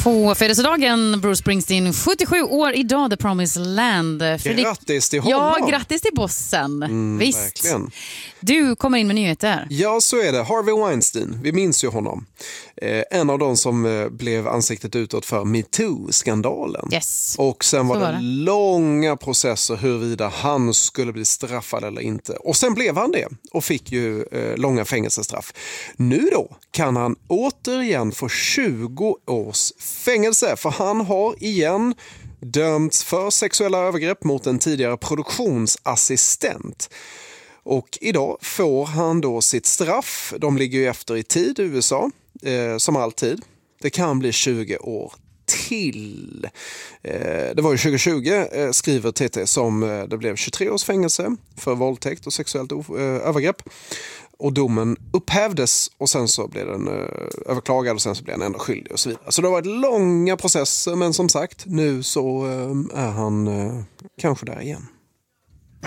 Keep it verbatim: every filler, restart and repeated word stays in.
På födelsedagen Bruce Springsteen, sjuttiosju år idag, The Promised Land. Fredrik... Grattis till honom. Ja, grattis till bossen. Mm, Visst. Verkligen. Du kommer in med nyheter. Ja, så är det. Harvey Weinstein, vi minns ju honom. Eh, en av de som eh, blev ansiktet utåt för MeToo-skandalen. Yes. Och sen var, var det, det långa processer huruvida han skulle bli straffad eller inte. Och sen blev han det och fick ju eh, långa fängelsestraff. Nu då kan han återigen få tjugo års fängelse, för han har igen dömts för sexuella övergrepp mot en tidigare produktionsassistent. Och idag får han då sitt straff. De ligger ju efter i tid i U S A, eh, som alltid. Det kan bli tjugo år till. Eh, det var ju tjugo tjugo, eh, skriver T T, som eh, det blev tjugotre års fängelse för våldtäkt och sexuellt o- eh, övergrepp. Och domen upphävdes och sen så blev den eh, överklagad och sen så blev den ändå skyldig och så vidare. Så det har varit långa processer, men som sagt, nu så eh, är han eh, kanske där igen.